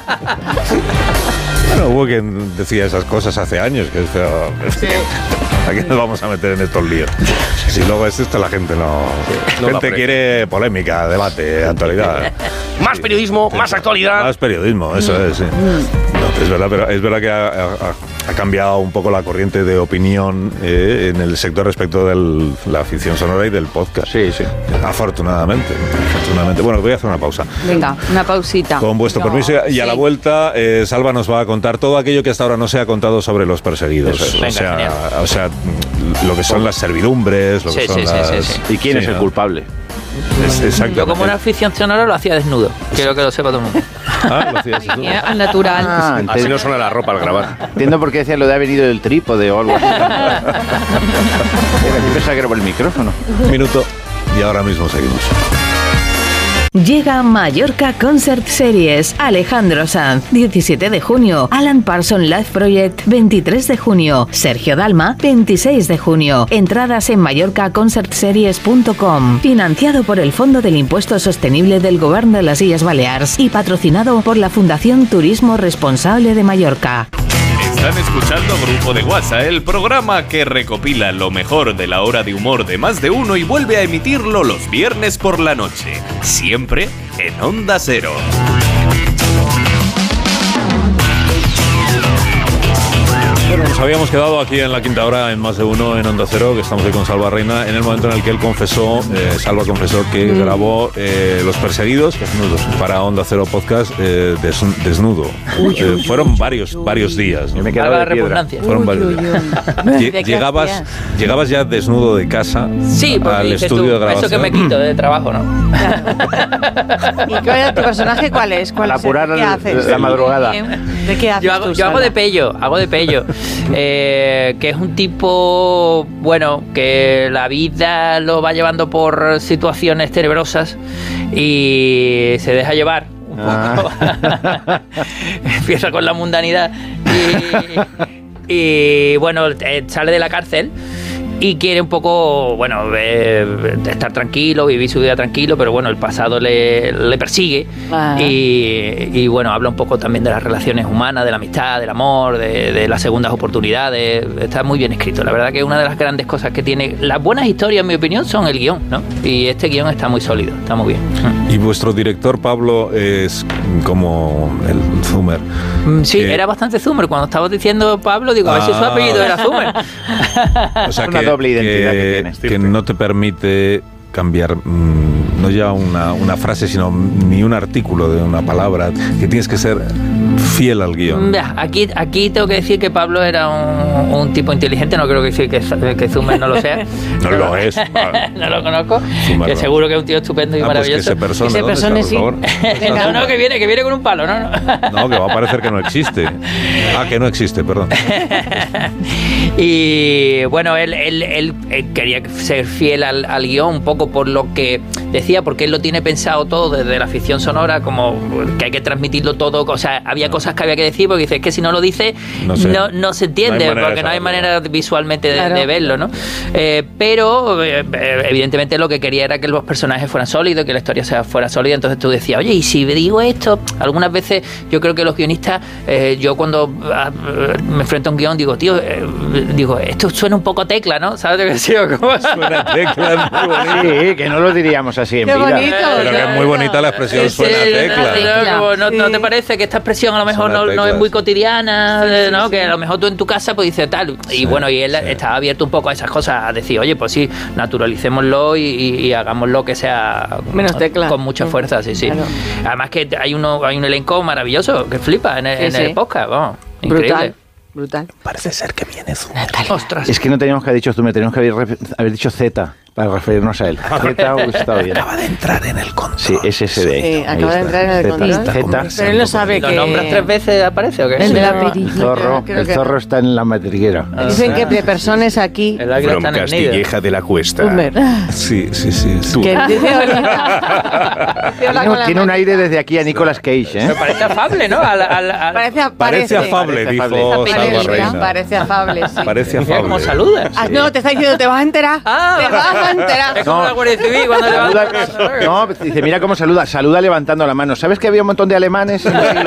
Bueno, hubo quien decía esas cosas hace años, que ¿a qué nos vamos a meter en estos líos? Si luego es esto, la gente no... La gente quiere polémica, debate, actualidad. Más periodismo, más actualidad. Más periodismo, eso es, sí. No, es verdad, pero es verdad que ha cambiado un poco la corriente de opinión en el sector respecto de la ficción sonora y del podcast. Sí, sí. Afortunadamente. Bueno, voy a hacer una pausa. Venga, una pausita. Con vuestro permiso, y a la vuelta, Salva nos va a contar todo aquello que hasta ahora no se ha contado sobre los perseguidos. O sea, lo que son las servidumbres, lo que son las... ¿Y quién es el culpable? Exacto. Yo como una afición sonora lo hacía desnudo. Quiero que lo sepa todo el mundo. Lo hacías tú. Al natural. Así no suena la ropa al grabar. Entiendo por qué decía lo de haber venido del trípode o algo así. Yo pensaba que era por el micrófono. Un minuto y ahora mismo seguimos. Llega Mallorca Concert Series. Alejandro Sanz, 17 de junio. Alan Parsons Live Project, 23 de junio. Sergio Dalma, 26 de junio. Entradas en mallorcaconcertseries.com. Financiado por el Fondo del Impuesto Sostenible del Gobierno de las Illes Balears y patrocinado por la Fundación Turismo Responsable de Mallorca. Están escuchando Grupo de WhatsApp, el programa que recopila lo mejor de la hora de humor de Más de Uno y vuelve a emitirlo los viernes por la noche, siempre en Onda Cero. Bueno, nos habíamos quedado aquí en la quinta hora en Más de Uno en Onda Cero, que estamos ahí con Salva Reina, en el momento en el que él confesó, Salva confesó que grabó Los Perseguidos para Onda Cero Podcast desnudo. Fueron varios días, ¿no? Me quedaba de piedra. Fueron varios días. Llegabas ya desnudo de casa al estudio de grabación. Eso que me quito de trabajo, ¿no? ¿Y tu personaje cuál es? Al apurar ¿Qué haces? la madrugada. ¿De qué haces Yo hago de pello, que es un tipo, bueno, que la vida lo va llevando por situaciones tenebrosas y se deja llevar un poco. Empieza con la mundanidad y bueno, sale de la cárcel y quiere un poco, bueno, estar tranquilo, vivir su vida tranquilo, pero bueno, el pasado le persigue y bueno, habla un poco también de las relaciones humanas, de la amistad, del amor, de las segundas oportunidades. Está muy bien escrito, la verdad que una de las grandes cosas que tiene las buenas historias, en mi opinión, son el guión, ¿no? Y este guión está muy sólido, está muy bien. Y vuestro director, Pablo, es como el Zumer. Sí, era bastante Zumer. Cuando estabas diciendo Pablo, digo, a ver si su apellido era Zumer. O sea, una doble identidad que tienes. Que no te permite cambiar no ya una frase, sino ni un artículo de una palabra, que tienes que ser fiel al guión. Aquí tengo que decir que Pablo era un tipo inteligente, no creo que decir que Zumer no lo sea. No lo es. No lo conozco. Zumer, que seguro que es un tío estupendo y maravilloso. Pues que ese persona, sí. No, que viene con un palo, no. No, que va a parecer que no existe. Que no existe, perdón. Y bueno, él quería ser fiel al guión, un poco por lo que decía, porque él lo tiene pensado todo desde la ficción sonora, como que hay que transmitirlo todo. O sea, había cosas que había que decir, porque dice, es que si no lo dice, no se entiende, porque no hay manera visualmente de verlo, ¿no? Pero evidentemente lo que quería era que los personajes fueran sólidos, que la historia fuera sólida. Entonces tú decías, oye, y si digo esto, algunas veces yo creo que los guionistas, yo cuando me enfrento a un guión, digo, tío, esto suena un poco Tecla, ¿no? ¿Sabes lo que decía? ¿Cómo suena Tecla? Muy bonito. Sí, que no lo diríamos así en Qué vida. Bonito, pero que es muy bonita la expresión, suena Tecla. ¿No te parece que esta expresión a lo mejor no es muy cotidiana, ¿no? Que a lo mejor tú en tu casa pues dices tal. Y bueno, y él estaba abierto un poco a esas cosas, a decir, oye, pues sí, naturalicémoslo y hagámoslo que sea menos Tecla. Con mucha fuerza, sí. Claro. Además que hay un elenco maravilloso que flipa en el podcast, vamos. Increíble. Brutal. Parece ser que viene Zumer. Ostras. Es que no teníamos que haber dicho Zumer, teníamos que haber dicho Z para referirnos a él. Z hubiese estado bien. Acaba de entrar en el control. Sí, es ese de ahí. Acaba de entrar en el control. Z. Pero él no sabe que... ¿Lo nombras 3 veces aparece o qué? El de la El zorro está en la madriguera. Dicen que de personas aquí... El águila From está en el nido. Castilleja de la Cuesta. Zumer. Sí. Que dice ahorita. Tiene un aire desde aquí a Nicolas Cage, ¿eh? Me parece afable, ¿no? Parece afable, dijo Salva Reina. Parece afable, sí. Parece Mira cómo afable. saludas. No, te está diciendo, te vas a enterar. Te vas a enterar. Es como la Guardia Civil cuando levanta. No, dice, mira cómo saluda levantando la mano. ¿Sabes que había un montón de alemanes en el siglo